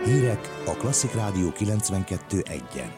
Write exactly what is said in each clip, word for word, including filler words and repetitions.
Hírek a Klasszik Rádió kilencvenkettő egyen.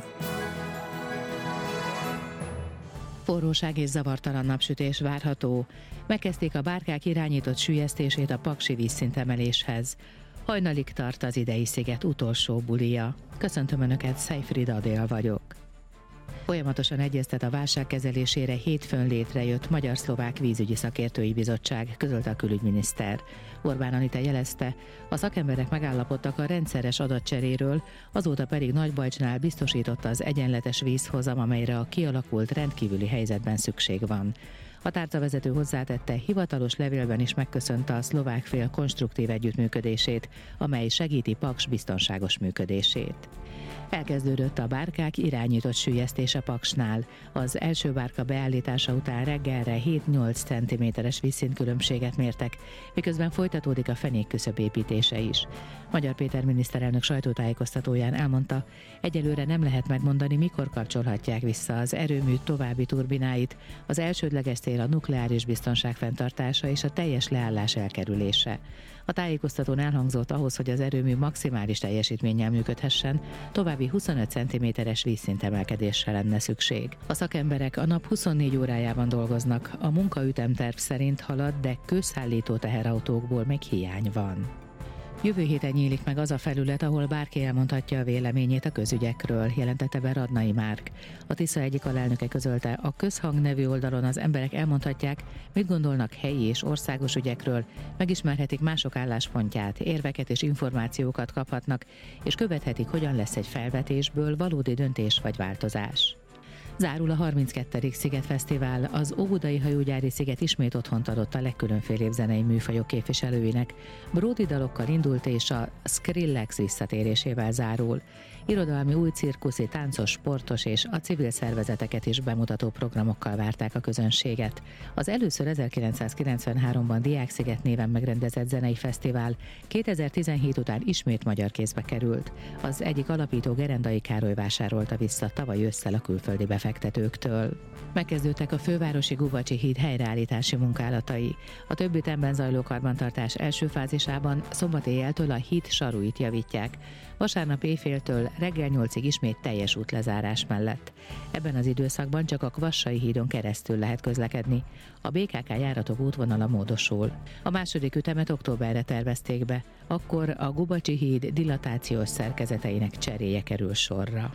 Forróság és zavartalan napsütés várható. Megkezdték a bárkák irányított süllyesztését a paksi vízszintemeléshez. Hajnalig tart az idei sziget utolsó bulija. Köszöntöm Önöket, Szejfrida Adél vagyok. Folyamatosan egyeztet a válság kezelésére hétfőn létrejött Magyar-Szlovák Vízügyi Szakértői Bizottság, közölte a külügyminiszter. Orbán Anita jelezte, a szakemberek megállapodtak a rendszeres adatcseréről, azóta pedig Nagybajcsnál biztosította az egyenletes vízhozam, amelyre a kialakult rendkívüli helyzetben szükség van. A tárcavezető hozzátette, hivatalos levélben is megköszönte a szlovák fél konstruktív együttműködését, amely segíti Paks biztonságos működését. Elkezdődött a bárkák irányított süllyesztése Paksnál. Az első bárka beállítása után reggelre hét-nyolc centiméteres vízszintkülönbséget mértek, miközben folytatódik a fenékküszöb építése is. Magyar Péter miniszterelnök sajtótájékoztatóján elmondta, egyelőre nem lehet megmondani, mikor kapcsolhatják vissza az erőmű további turbináit. Az elsődleges cél a nukleáris biztonság fenntartása és a teljes leállás elkerülése. A tájékoztatón elhangzott, ahhoz, hogy az erőmű maximális teljesítménnyel működhessen, további huszonöt centiméteres vízszintemelkedésre lenne szükség. A szakemberek a nap huszonnégy órájában dolgoznak, a munkaütemterv szerint halad, de közszállító teherautókból még hiány van. Jövő héten nyílik meg az a felület, ahol bárki elmondhatja a véleményét a közügyekről, jelentette be Radnai Márk. A Tisza egyik alelnöke közölte, a Közhang nevű oldalon az emberek elmondhatják, mit gondolnak helyi és országos ügyekről, megismerhetik mások álláspontját, érveket és információkat kaphatnak, és követhetik, hogyan lesz egy felvetésből valódi döntés vagy változás. Zárul a harminckettedik Szigetfesztivál, az Óbudai Hajógyári Sziget ismét otthont adott a legkülönfélébb zenei műfajok képviselőinek. Bródi dalokkal indult és a Skrillex visszatérésével zárul. Irodalmi, új cirkuszi, táncos, sportos és a civil szervezeteket is bemutató programokkal várták a közönséget. Az először ezerkilencszázkilencvenháromban Diáksziget néven megrendezett zenei fesztivál kétezer-tizenhét után ismét magyar kézbe került. Az egyik alapító, Gerendai Károly vásárolta vissza tavaly ősszel a külföldi befektetőktől. Megkezdődtek a fővárosi Gubacsi híd helyreállítási munkálatai. A több ütemben zajló karbantartás első fázisában szombat éjjeltől a híd saruit javítják. Vasárnap éjféltől reggel nyolcig ismét teljes útlezárás mellett. Ebben az időszakban csak a Kvassai hídon keresztül lehet közlekedni. A bé ká ká járatok útvonala módosul. A második ütemet októberre tervezték be, akkor a Gubacsi híd dilatációs szerkezeteinek cseréje kerül sorra.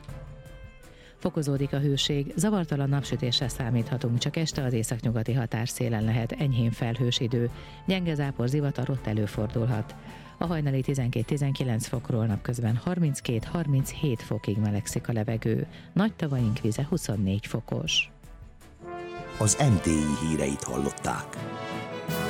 Fokozódik a hőség, zavartalan napsütésre számíthatunk, csak este az északnyugati határszélen lehet enyhén felhős idő, gyenge zápor, zivatar ott előfordulhat. A hajnali tizenkét-tizenkilenc fokról napközben harminckét-harminchét fokig melegszik a levegő, nagy tavaink vize huszonnégy fokos. Az em té i híreit hallották.